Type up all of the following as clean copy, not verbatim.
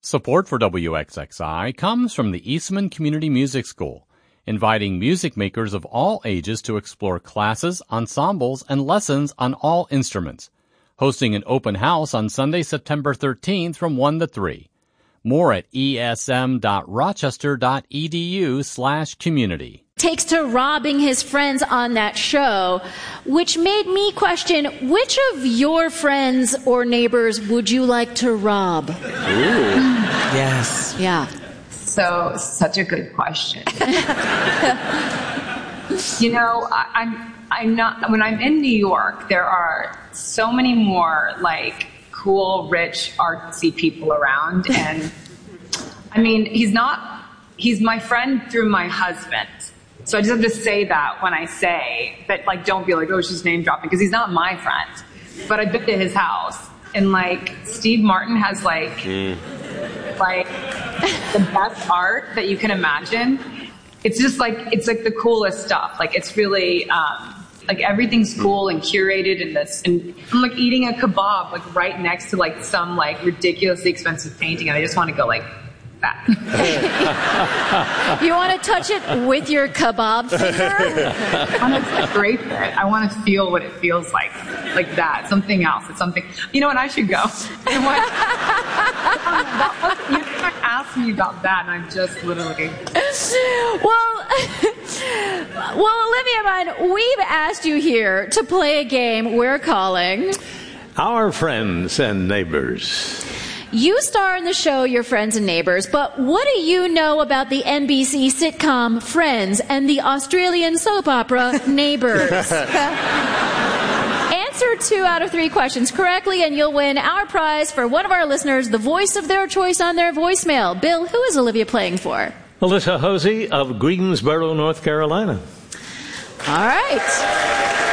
Support for WXXI comes from the Eastman Community Music School, inviting music makers of all ages to explore classes, ensembles, and lessons on all instruments. Hosting an open house on Sunday, September 13th from 1 to 3. More at esm.rochester.edu/community. Takes to robbing his friends on that show, which made me question, which of your friends or neighbors would you like to rob? Ooh. Yes. Yeah. So, such a good question. You know, I'm not, when I'm in New York, there are so many more like cool, rich, artsy people around. And I mean, he's my friend through my husband. So I just have to say that when I say that, like, don't be like, oh, she's name dropping, because he's not my friend. But I've been to his house, and like Steve Martin has like the best art that you can imagine. It's just like, it's like the coolest stuff. Like, it's really like everything's cool and curated in this. And I'm like eating a kebab like right next to like some like ridiculously expensive painting, and I just want to go like that. You want to touch it with your kebab finger? I want to scrape it. I want to feel what it feels like that. Something else. It's something. You know what? I should go. You asked me about that, and I'm just literally. Well, Olivia Munn, we've asked you here to play a game we're calling Our Friends and Neighbors. You star in the show Your Friends and Neighbors, but what do you know about the NBC sitcom Friends and the Australian soap opera Neighbors? Answer 2 out of 3 questions correctly, and you'll win our prize for one of our listeners, the voice of their choice on their voicemail. Bill, who is Olivia playing for? Alyssa Hosey of Greensboro, North Carolina. All right.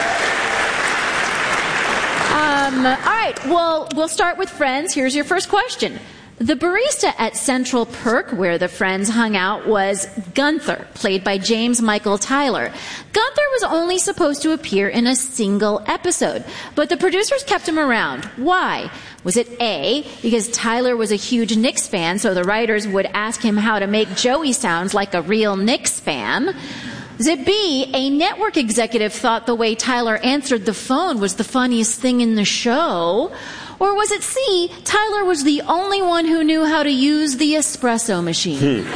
All right, well, we'll start with Friends. Here's your first question. The barista at Central Perk, where the Friends hung out, was Gunther, played by James Michael Tyler. Gunther was only supposed to appear in a single episode, but the producers kept him around. Why? Was it A, because Tyler was a huge Knicks fan, so the writers would ask him how to make Joey sound like a real Knicks fan? Was it B, a network executive thought the way Tyler answered the phone was the funniest thing in the show? Or was it C, Tyler was the only one who knew how to use the espresso machine?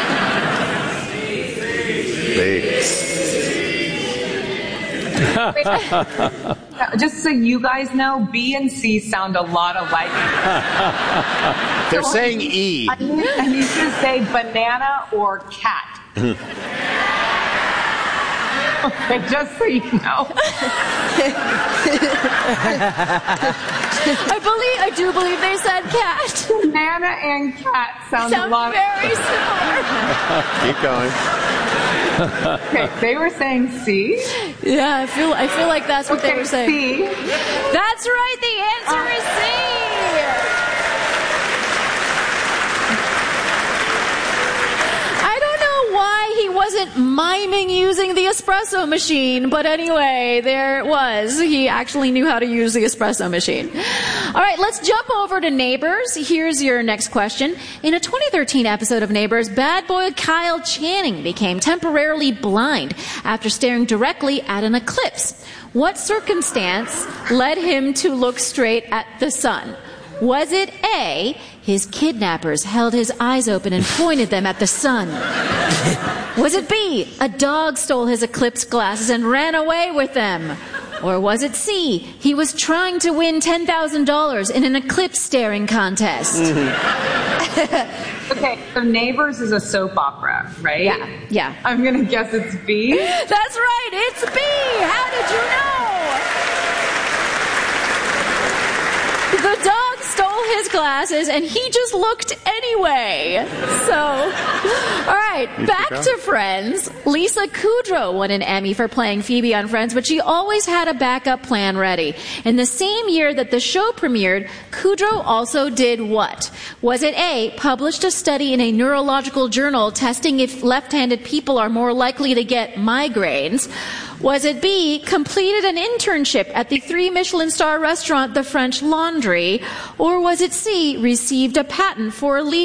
Just so you guys know, B and C sound a lot alike. They're saying E. I need to say banana or cat. Okay, just so you know. I do believe they said cat. Banana and cat sound a lot very similar. Keep going. Okay, they were saying C. Yeah, I feel like that's what they were saying. C. That's right. The answer is C. He wasn't miming using the espresso machine, but anyway, there it was. He actually knew how to use the espresso machine. All right, let's jump over to Neighbors. Here's your next question. In a 2013 episode of Neighbors, bad boy Kyle Channing became temporarily blind after staring directly at an eclipse. What circumstance led him to look straight at the sun? Was it A, his kidnappers held his eyes open and pointed them at the sun? Was it B, a dog stole his eclipse glasses and ran away with them? Or was it C, he was trying to win $10,000 in an eclipse staring contest? Okay, so Neighbors is a soap opera, right? Yeah. I'm going to guess it's B. That's right, it's B! How did you know? The dog stole his glasses and he just looked anyway. So, all right, back to Friends. Lisa Kudrow won an Emmy for playing Phoebe on Friends, but she always had a backup plan ready. In the same year that the show premiered, Kudrow also did what? Was it A, published a study in a neurological journal testing if left-handed people are more likely to get migraines? Was it B, completed an internship at the 3 Michelin star restaurant The French Laundry? Or was it C, received a patent for a leash